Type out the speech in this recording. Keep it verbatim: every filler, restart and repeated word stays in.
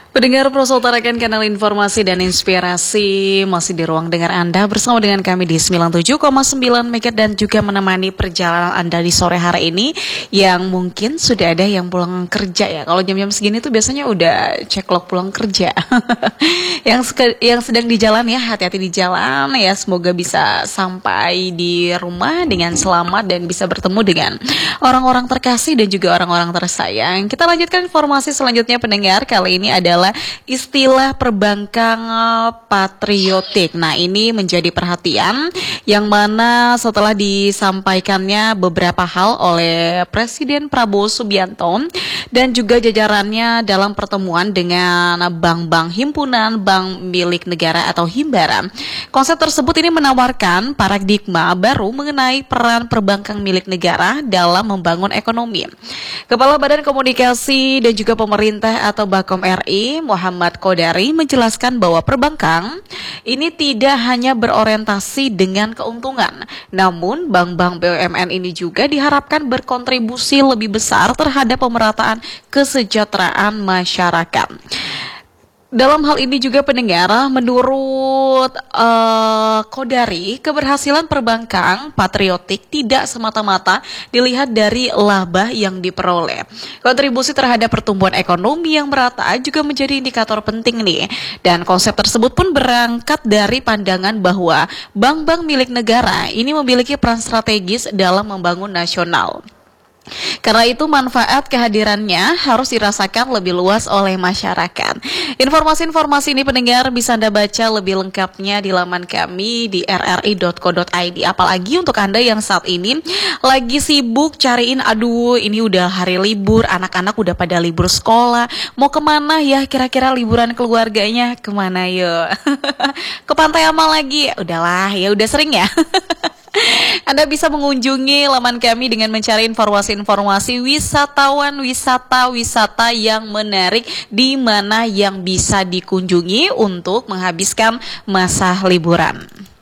Pendengar Pro utarakan kanal informasi dan inspirasi masih di ruang dengar Anda bersama dengan kami di sembilan puluh tujuh koma sembilan Megahertz dan juga menemani perjalanan Anda di sore hari ini yang mungkin sudah ada yang pulang kerja ya. Kalau jam-jam segini tuh biasanya udah ceklo pulang kerja. yang yang sedang di jalan ya, hati-hati di jalan ya. Semoga bisa sampai di rumah dengan selamat dan bisa bertemu dengan orang-orang terkasih dan juga orang-orang tersayang. Kita lanjutkan informasi selanjutnya pendengar. Kali ini adalah istilah perbankan patriotik. Nah, ini menjadi perhatian yang mana setelah disampaikannya beberapa hal oleh Presiden Prabowo Subianto dan juga jajarannya dalam pertemuan dengan bank-bank himpunan bank milik negara atau Himbara. Konsep tersebut ini menawarkan paradigma baru mengenai peran perbankan milik negara dalam membangun ekonomi. Kepala Badan Komunikasi dan juga Pemerintah atau Bakom R I Muhammad Kodari menjelaskan bahwa perbankan ini tidak hanya berorientasi dengan keuntungan, namun bank-bank B U M N ini juga diharapkan berkontribusi lebih besar terhadap pemerataan kesejahteraan masyarakat. Dalam hal ini juga pendengar, menurut uh, Kodari, keberhasilan perbankan patriotik tidak semata-mata dilihat dari laba yang diperoleh. Kontribusi terhadap pertumbuhan ekonomi yang merata juga menjadi indikator penting nih. Dan konsep tersebut pun berangkat dari pandangan bahwa bank-bank milik negara ini memiliki peran strategis dalam membangun nasional. Karena itu manfaat kehadirannya harus dirasakan lebih luas oleh masyarakat. Informasi-informasi ini pendengar bisa Anda baca lebih lengkapnya di laman kami di r r i dot co dot i d. Apalagi untuk Anda yang saat ini lagi sibuk cariin, aduh ini udah hari libur, anak-anak udah pada libur sekolah, mau kemana ya kira-kira liburan keluarganya, kemana yuk? Ke Pantai Amal lagi? Udahlah ya, udah sering ya. Anda bisa mengunjungi laman kami dengan mencari informasi-informasi wisatawan, wisata-wisata yang menarik di mana yang bisa dikunjungi untuk menghabiskan masa liburan.